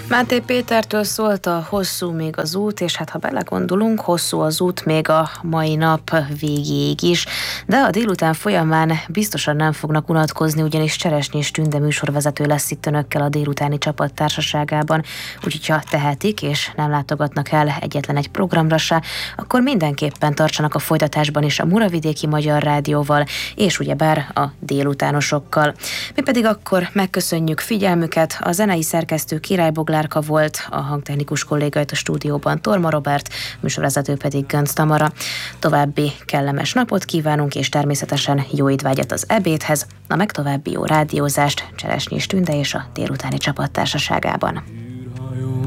Máté Pétertől szólt a Hosszú még az út, és hát ha belegondolunk, hosszú az út még a mai nap végéig is, de a délután folyamán biztosan nem fognak unatkozni, ugyanis Cseresnyés Tünde műsorvezető lesz itt önökkel a délutáni csapat társaságában, úgyhogy ha tehetik és nem látogatnak el egyetlen egy programra se, akkor mindenképpen tartsanak a folytatásban is a Muravidéki Magyar Rádióval, és ugyebár a délutánosokkal. Mi pedig akkor megköszönjük figyelmüket, a zenei szerkesztő Király Boglárka volt, a hangtechnikus kolléga itt a stúdióban Torma Robert, műsorvezető pedig Gönc Tamara. További kellemes napot kívánunk, és természetesen jó étvágyat az ebédhez, na meg további jó rádiózást Cseresnyés Tünde és a délutáni csapat társaságában.